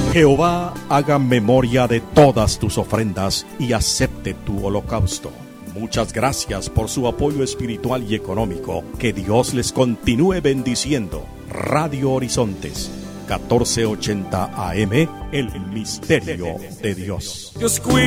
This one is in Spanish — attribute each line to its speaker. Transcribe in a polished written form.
Speaker 1: Jehová haga memoria de todas tus ofrendas y acepte tu holocausto. Muchas gracias por su apoyo espiritual y económico. Que Dios les continúe bendiciendo. Radio Horizontes, 1480 AM, el misterio de Dios.
Speaker 2: Dios cuida.